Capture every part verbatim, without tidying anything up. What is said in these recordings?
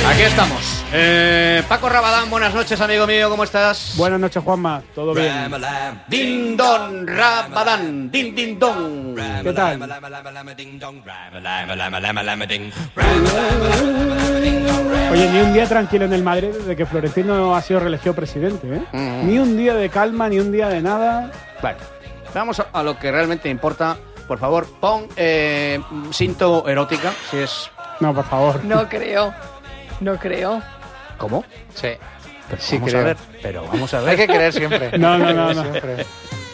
Aquí estamos. Eh, Paco Rabadán, buenas noches, amigo mío, ¿cómo estás? Buenas noches, Juanma, ¿todo bien? Din don Rabadán, din din don. ¿Qué tal? Oye, ni un día tranquilo en el Madrid desde que Florentino ha sido reelegido presidente, ¿eh? Mm. Ni un día de calma, ni un día de nada. Vale, vamos a, a lo que realmente importa. Por favor, pon eh, cinto erótica, si es... No, por favor. No creo, no creo. ¿Cómo? Sí. Pero Sí, vamos creo. a ver, pero vamos a ver. Hay que creer siempre. No, no, no, no. Siempre.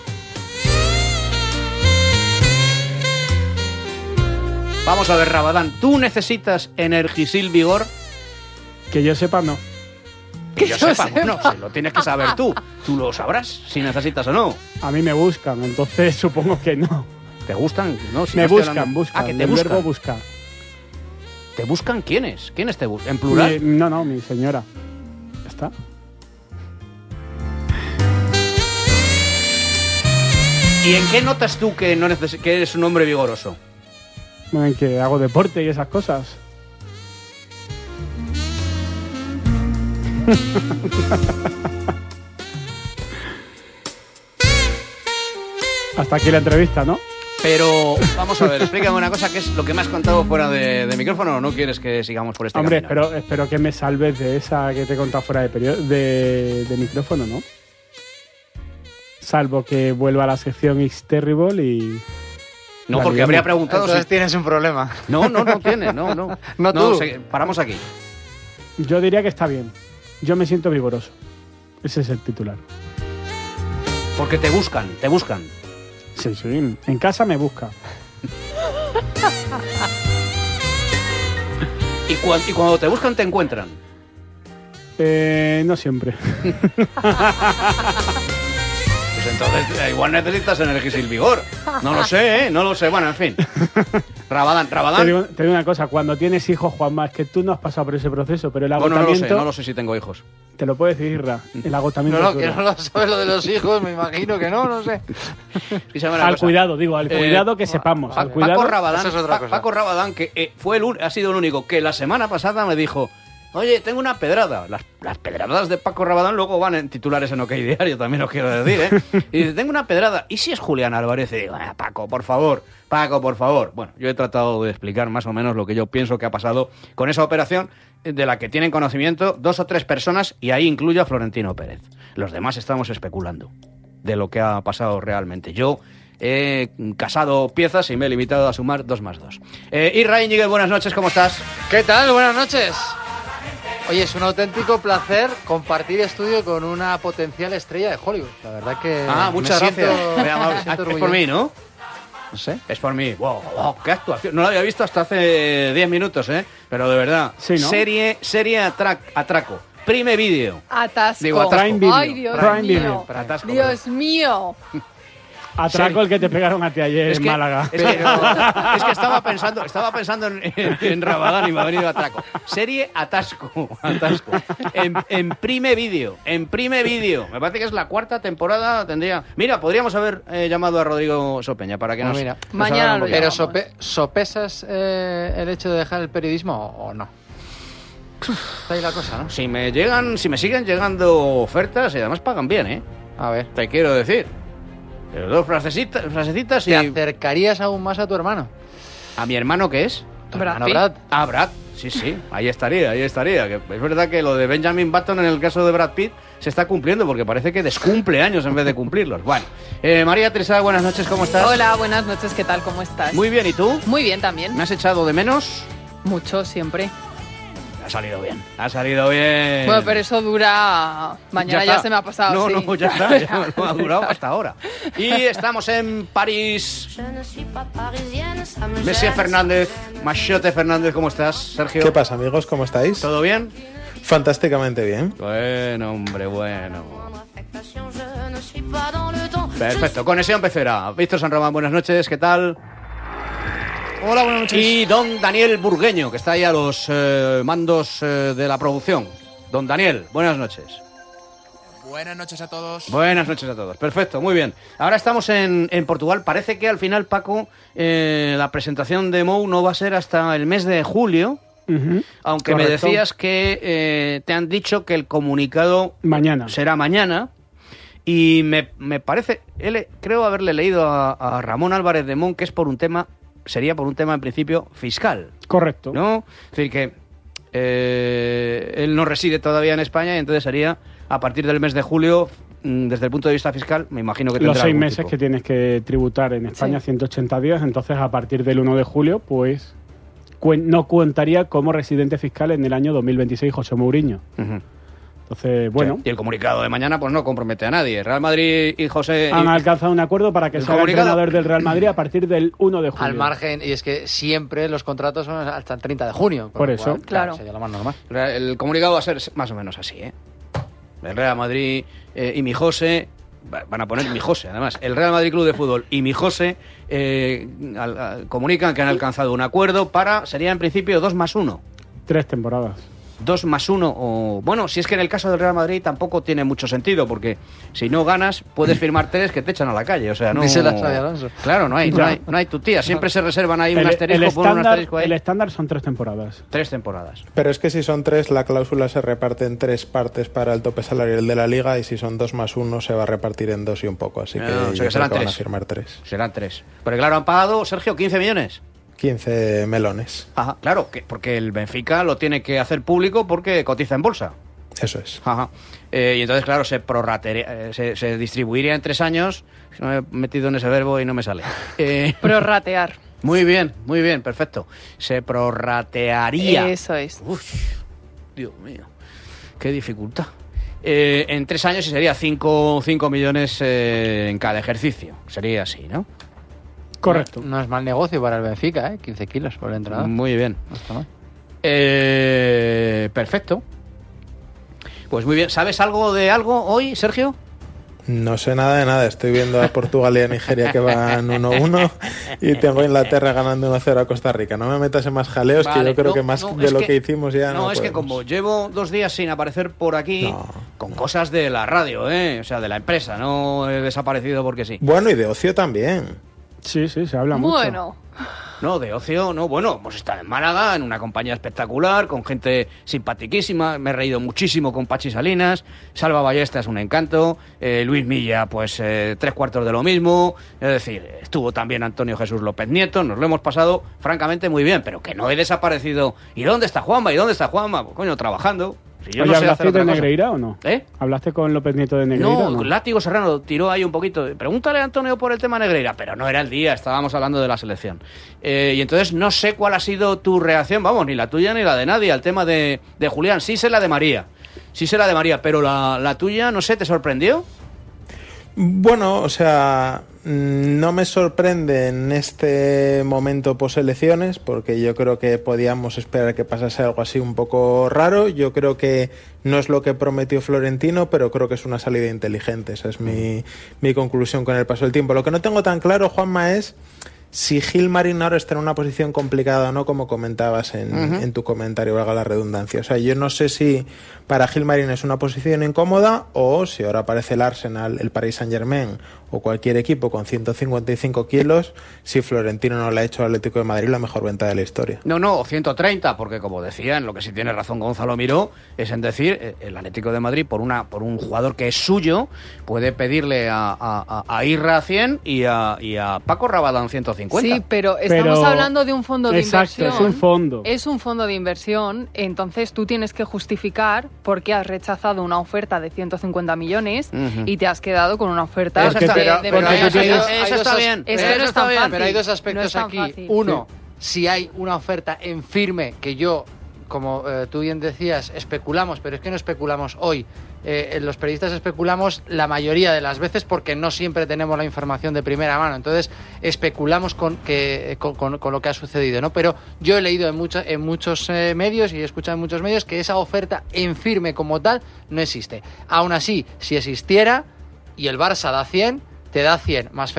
Vamos a ver, Rabadán, ¿tú necesitas Energisil Vigor? Que yo sepa, no. Que yo yo sepa, sepa. no, si lo tienes que saber tú. Tú lo sabrás si necesitas o no. A mí me buscan, entonces supongo que no. ¿Te gustan? No, si Me no estoy buscan, hablando- buscan. Ah, que te del buscan. verbo buscar. ¿Te buscan quiénes? ¿Quiénes te buscan? ¿En plural? Mi- no, no, mi señora. Ya está. ¿Y en qué notas tú que, no neces- que eres un hombre vigoroso? Bueno, en que hago deporte y esas cosas. Hasta aquí la entrevista, ¿no? Pero vamos a ver, explícame una cosa, ¿qué es lo que me has contado fuera de, de micrófono o no quieres que sigamos por este Hombre, camino? espero, espero que me salves de esa que te he contado fuera de, perio- de, de micrófono, ¿no? Salvo que vuelva a la sección X-Terrible y... No, la porque liamos. habría preguntado Entonces si... tienes un problema. No, no, no tiene, no, no. No tú. se- paramos aquí. Yo diría que está bien. Yo me siento vigoroso. Ese es el titular. Porque te buscan, te buscan. Sí, sí. En casa me busca. Y, cua- y cuando te buscan te encuentran. Eh, no siempre. Pues entonces eh, igual necesitas Energisil Vigor. No lo sé, ¿eh? No lo sé. Bueno, en fin. Rabadán, Te Rabadán. digo, te digo una cosa. Cuando tienes hijos, Juanma, es que tú no has pasado por ese proceso, pero el Bueno, no lo agotamiento... sé, no lo sé si tengo hijos. Te lo puedo decir, Ra. El agotamiento... No, es no, que duro. no lo sabes lo de los hijos, me imagino que no, no sé. Escúchame una Al cosa. cuidado, digo, al Eh, cuidado que sepamos. Pa- Al cuidado... Paco Rabadán, Eso es otra Pa- cosa. Paco Rabadán, que eh, fue el un- ha sido el único que la semana pasada me dijo: oye, tengo una pedrada. Las, las pedradas de Paco Rabadán luego van en titulares en OK Diario, también os quiero decir, ¿eh? Y dice, tengo una pedrada. ¿Y si es Julián Álvarez? Y digo, ah, Paco, por favor, Paco, por favor. Bueno, yo he tratado de explicar más o menos lo que yo pienso que ha pasado con esa operación, de la que tienen conocimiento dos o tres personas, y ahí incluyo a Florentino Pérez. Los demás estamos especulando de lo que ha pasado realmente. Yo he casado piezas y me he limitado a sumar dos más dos. Eh, Isra Íñiguez, buenas noches, ¿cómo estás? ¿Qué tal? Buenas noches. Oye, es un auténtico placer compartir estudio con una potencial estrella de Hollywood. La verdad que Ah, me muchas siento- gracias. Muy me amable. siento Ah, es por orgulloso. mí, ¿no? No sé. Es por mí. Wow, wow, qué actuación. No la había visto hasta hace diez minutos, ¿eh? Pero de verdad. Sí, ¿no? Serie, serie atrac- atraco. Prime Video. Atasco. Digo, atasco. Prime Video. Ay, Dios Prime mío. Video. Atasco, Dios mío. Atraco Sí. el que te pegaron a ti ayer Es en que, Málaga. es, que, es que estaba pensando, estaba pensando en, en, en Rabadán y me ha venido atraco. Serie Atasco, Atasco. En, en Prime Video, en Prime Video. Me parece que es la cuarta temporada, tendría... Mira, podríamos haber eh, llamado a Rodrigo Sopeña para que Ah, nos... mira. nos Mañana hablara un lo poquito. Pero llamamos. sope- ¿sopesas eh, el hecho de dejar el periodismo o, o no? Está ahí la cosa, ¿no? Si me llegan, si me siguen llegando ofertas y además pagan bien, ¿eh? A ver. Te quiero decir. Pero dos frasecitas, frasecitas y... ¿Te acercarías aún más a tu hermano? ¿A mi hermano qué es? ¿Tu Brad hermano Pitt. Brad? Ah, Brad. Sí, sí, ahí estaría, ahí estaría. Que es verdad que lo de Benjamin Button en el caso de Brad Pitt se está cumpliendo porque parece que descumple años en vez de cumplirlos. Bueno, eh, María Teresa, buenas noches, ¿cómo estás? Hola, buenas noches, ¿qué tal? ¿Cómo estás? Muy bien, ¿y tú? Muy bien también. ¿Me has echado de menos? Mucho, siempre. Ha salido bien, ha salido bien. Bueno, pero eso dura... Mañana ya, está. se me ha pasado, No, sí. no, ya está, ya no ha durado hasta ahora. Y estamos en París. Messi Fernández, Machote Fernández, ¿cómo estás, Sergio? ¿Qué pasa, amigos? ¿Cómo estáis? ¿Todo bien? Fantásticamente bien. Bueno, hombre, bueno. Perfecto, conexión pecera. Víctor San Román, buenas noches, ¿qué tal? Hola, buenas noches. Y don Daniel Burgueño, que está ahí a los eh, mandos eh, de la producción. Don Daniel, buenas noches. Buenas noches a todos. Buenas noches a todos. Perfecto, muy bien. Ahora estamos en, en Portugal. Parece que al final, Paco, eh, la presentación de Mou no va a ser hasta el mes de julio. Ujú. Aunque Correcto. me decías que eh, te han dicho que el comunicado Mañana. será mañana. Y me, me parece, él, creo haberle leído a, a Ramón Álvarez de Mon que es por un tema, sería por un tema en principio fiscal, Correcto. ¿no? Es decir, que eh, él no reside todavía en España y entonces sería a partir del mes de julio, mm, desde el punto de vista fiscal, me imagino que tendrá Los seis algún meses tipo. que tienes que tributar en España, Sí. ciento ochenta días, entonces a partir del uno de julio, pues cuen- no contaría como residente fiscal en el año dos mil veintiséis José Mourinho. Ujú. Entonces, bueno, Sí. Y el comunicado de mañana pues no compromete a nadie. Real Madrid y José... han y- alcanzado un acuerdo para que el sea el comunicado- entrenador del Real Madrid a partir del uno de julio. Al margen, y es que siempre los contratos son hasta el treinta de junio. con Por lo eso. cual, Claro. Sería lo más normal. El comunicado va a ser más o menos así, ¿eh? El Real Madrid eh, y mi José, va- van a poner mi José, además, el Real Madrid Club de Fútbol y mi José eh, al- al- comunican que han alcanzado un acuerdo para, sería en principio dos más uno. Tres temporadas. Dos más uno, o bueno, si es que en el caso del Real Madrid tampoco tiene mucho sentido, porque si no ganas, puedes firmar tres que te echan a la calle, o sea, no... Díselo a Xabi Alonso. Claro, no hay, no Ya. hay, no hay tu tía, siempre se reservan ahí un El, asterisco, el ponen un estándar, asterisco ahí. el estándar son tres temporadas. Tres temporadas. Pero es que si son tres, la cláusula se reparte en tres partes para el tope salarial de la liga, y si son dos más uno, se va a repartir en dos y un poco. Así que, Ah, o sea yo que creo serán que van a tres. firmar tres. Serán tres. Porque claro, han pagado, Sergio, quince millones. quince melones. Ajá, claro, que, porque el Benfica lo tiene que hacer público porque cotiza en bolsa. Eso es. Ajá. Eh, y entonces, claro, se prorratearía, eh, se, se distribuiría en tres años. No me he metido en ese verbo y no me sale. Eh, Prorratear. muy bien, muy bien, perfecto. Se prorratearía. Eso es. Uf, Dios mío, qué dificultad. Eh, en tres años y sería cinco millones eh, en cada ejercicio. Sería así, ¿no? Correcto. No es mal negocio para el Benfica, ¿eh? quince kilos por el entrenador. Muy bien. No está mal. Eh, perfecto. Pues muy bien. ¿Sabes algo de algo hoy, Sergio? No sé nada de nada. Estoy viendo a Portugal y a Nigeria que van uno uno, y tengo a Inglaterra ganando uno cero a Costa Rica. No me metas en más jaleos, que Vale, yo creo no, que más no, de es lo que- que, hicimos ya no No, es que podemos. como llevo dos días sin aparecer por aquí, No, con cosas de la radio, ¿eh? O sea, de la empresa, no he desaparecido porque sí. Bueno, y de ocio también. Sí, sí, se habla mucho. Bueno, No, de ocio, no. Bueno, hemos estado en Málaga, en una compañía espectacular, con gente simpaticísima. Me he reído muchísimo con Pachi Salinas. Salva Ballesta es un encanto. eh, Luis Milla, pues eh, tres cuartos de lo mismo. Es decir, estuvo también Antonio Jesús López Nieto. Nos lo hemos pasado, francamente, muy bien. Pero que no he desaparecido. ¿Y dónde está Juanma? ¿Y dónde está Juanma? Pues, coño, trabajando. Si yo Oye, no sé ¿hablaste hacer de otra cosa. Negreira o no? ¿Eh? ¿Hablaste con López Nieto de Negreira No, o no? Látigo Serrano tiró ahí un poquito. Pregúntale a Antonio por el tema Negreira, pero no era el día, estábamos hablando de la selección. Eh, y entonces no sé cuál ha sido tu reacción, vamos, ni la tuya ni la de nadie, al tema de, de Julián. Sí sé la de María, sí sé la de María, pero la, la tuya, no sé, ¿te sorprendió? Bueno, o sea, mm, no me sorprende en este momento poselecciones, porque yo creo que podíamos esperar que pasase algo así un poco raro. Yo creo que no es lo que prometió Florentino, pero creo que es una salida inteligente. Esa es mi, mi conclusión con el paso del tiempo. Lo que no tengo tan claro, Juanma, es si Gilmarín ahora está en una posición complicada o no, como comentabas en, Ujú. en tu comentario, valga la redundancia. O sea, yo no sé si para Gilmarín es una posición incómoda, o si ahora aparece el Arsenal, el Paris Saint-Germain o cualquier equipo con ciento cincuenta y cinco kilos, si Florentino no le ha hecho al Atlético de Madrid la mejor venta de la historia. No, no, ciento treinta, porque como decía, en lo que sí tiene razón Gonzalo Miró, es en decir, eh, el Atlético de Madrid, por una por un jugador que es suyo, puede pedirle a, a, a Irra cien y a, y a Paco Rabadán ciento cincuenta. sí, pero estamos Pero- hablando de un fondo de Exacto, inversión. es un fondo. Es un fondo de inversión, entonces tú tienes que justificar por qué has rechazado una oferta de ciento cincuenta millones Ujú. y te has quedado con una oferta Esa de, está- de pero- de porque verdad. tú tienes- Hay Eso dos está as- bien, Es eso que no es está tan bien, fácil. Pero hay dos No aspectos es tan aquí. fácil. Uno, si hay una oferta en firme, que yo, como eh, tú bien decías, especulamos, pero es que no especulamos hoy. Eh, los periodistas especulamos la mayoría de las veces porque no siempre tenemos la información de primera mano. Entonces, especulamos con, que, con, con- con lo que ha sucedido, ¿no? Pero yo he leído en, mucho- en muchos eh, medios y he escuchado en muchos medios que esa oferta en firme como tal no existe. Aún así, si existiera y el Barça da cien, te da cien más Ferran,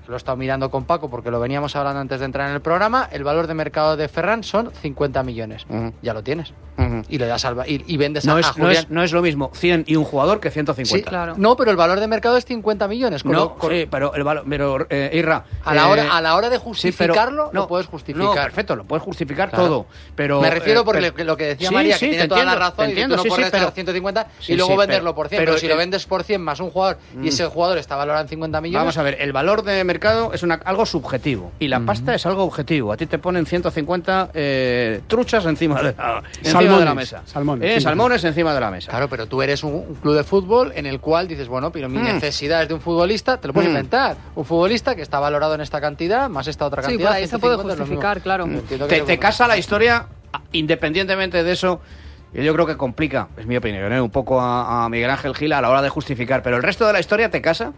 lo he estado mirando con Paco porque lo veníamos hablando antes de entrar en el programa, el valor de mercado de Ferran son cincuenta millones. Uh-huh. Ya lo tienes. Uh-huh. Y le das al, y, y vendes no a, es, a Julián. No es, no es lo mismo cien y un jugador que ciento cincuenta. Sí, claro. No, pero el valor de mercado es cincuenta millones. Con no, lo, con... sí, pero el valor, pero eh, Irra, a la eh, hora a la hora de justificarlo, sí, no, lo puedes justificar. No, perfecto, lo puedes justificar claro. todo, pero me refiero eh, por pero, lo que decía sí, María, sí, que tiene toda entiendo, la razón, entiendo, y tú no sí, puedes sí, pero, ciento cincuenta sí, y luego sí, venderlo pero, por cien, pero, pero si el, lo vendes por cien más un jugador y ese jugador está valorado en cincuenta millones. Vamos a ver, el valor de mercado es una, algo subjetivo y la uh-huh. pasta es algo objetivo. A ti te ponen ciento cincuenta eh, truchas encima de la, encima salmones, de la mesa. Salmones, eh, sí, salmones sí. encima de la mesa. Claro, pero tú eres un, un club de fútbol en el cual dices, bueno, pero mi mm. necesidad es de un futbolista, te lo puedes mm. inventar. Un futbolista que está valorado en esta cantidad, más esta otra cantidad. Sí, por ahí se puede justificar, claro. Mm. Te, te casa la historia, independientemente de eso. Yo creo que complica, es mi opinión, ¿eh? un poco a, a Miguel Ángel Gil a la hora de justificar. Pero el resto de la historia te casa.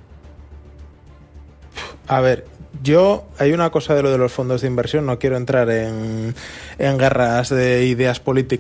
A ver, yo, hay una cosa de lo de los fondos de inversión, no quiero entrar en, en guerras de ideas políticas